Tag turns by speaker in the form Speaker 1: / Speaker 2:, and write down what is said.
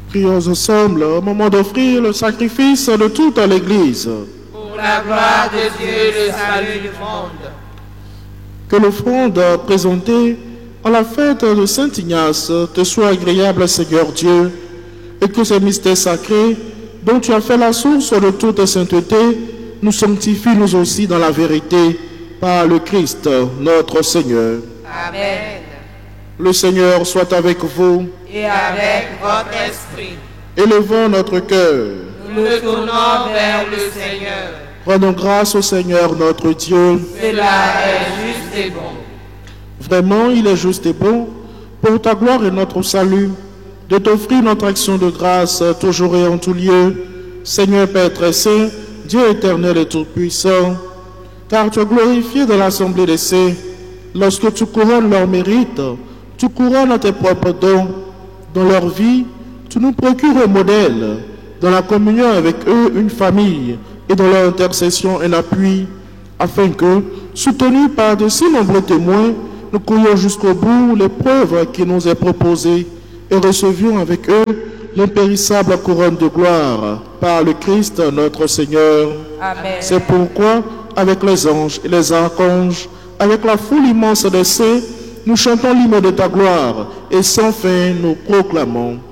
Speaker 1: Prions ensemble au moment d'offrir le sacrifice de toute l'Église.
Speaker 2: Pour la gloire de Dieu et le salut du monde.
Speaker 1: Que l'offrande présentée à la fête de Saint Ignace te soit agréable, Seigneur Dieu, et que ces mystères sacrés, dont tu as fait la source de toute sainteté, nous sanctifient nous aussi dans la vérité, par le Christ, notre Seigneur.
Speaker 2: Amen.
Speaker 1: Le Seigneur soit avec vous.
Speaker 2: Et avec votre esprit.
Speaker 1: Élevons notre cœur.
Speaker 2: Nous le tournons vers le Seigneur.
Speaker 1: Rendons grâce au Seigneur notre Dieu.
Speaker 2: Cela est juste et bon.
Speaker 1: Vraiment, il est juste et bon, pour ta gloire et notre salut, de t'offrir notre action de grâce toujours et en tout lieu. Seigneur Père très saint, Dieu éternel et tout-puissant, car tu es glorifié de l'assemblée des saints. Lorsque tu couronnes leur mérite, tu couronnes tes propres dons. Dans leur vie, tu nous procures un modèle, dans la communion avec eux une famille, et dans leur intercession un appui, afin que, soutenus par de si nombreux témoins, nous courions jusqu'au bout l'épreuve qui nous est proposée et recevions avec eux l'impérissable couronne de gloire par le Christ notre Seigneur.
Speaker 2: Amen.
Speaker 1: C'est pourquoi, avec les anges et les archanges, avec la foule immense des saints, nous chantons l'hymne de ta gloire et sans fin nous proclamons.